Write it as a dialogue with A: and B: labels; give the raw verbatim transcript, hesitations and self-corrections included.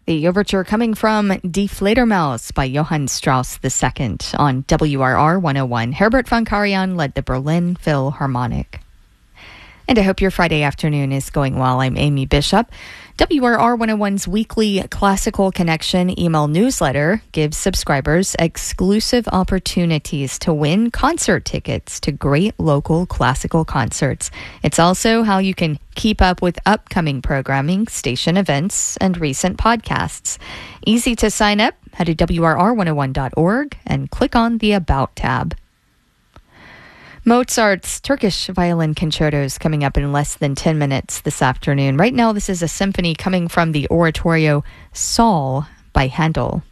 A: The overture coming from Die Fledermaus by Johann Strauss the Second on W R R one oh one. Herbert von Karajan led the Berlin Philharmonic. And I hope your Friday afternoon is going well. I'm Amy Bishop. W R R one oh one's weekly Classical Connection email newsletter gives subscribers exclusive opportunities to win concert tickets to great local classical concerts. It's also how you can keep up with upcoming programming, station events, and recent podcasts. Easy to sign up. Head to W R R one oh one dot org and click on the About tab. Mozart's Turkish violin concerto is coming up in less than ten minutes this afternoon. Right now, this is a symphony coming from the oratorio Saul by Handel.